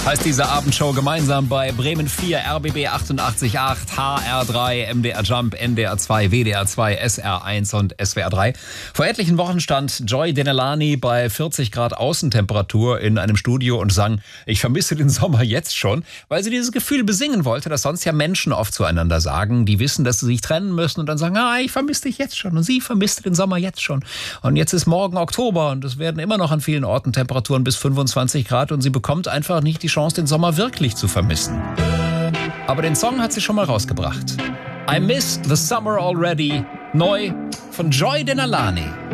Heißt diese Abendshow gemeinsam bei Bremen 4, RBB 88.8, HR3, MDR Jump, NDR 2, WDR 2, SR1 und SWR 3. Vor etlichen Wochen stand Joy Denelani bei 40 Grad Außentemperatur in einem Studio und sang, ich vermisse den Sommer jetzt schon, weil sie dieses Gefühl besingen wollte, das sonst ja Menschen oft zueinander sagen, die wissen, dass sie sich trennen müssen und dann sagen, ich vermisse dich jetzt schon und sie vermisste den Sommer jetzt schon. Und jetzt ist morgen Oktober und es werden immer noch an vielen Orten Temperaturen bis 25 Grad und sie bekommt einfach nicht die Chance, den Sommer wirklich zu vermissen. Aber den Song hat sie schon mal rausgebracht. I Miss the Summer Already, neu von Joy Denelani.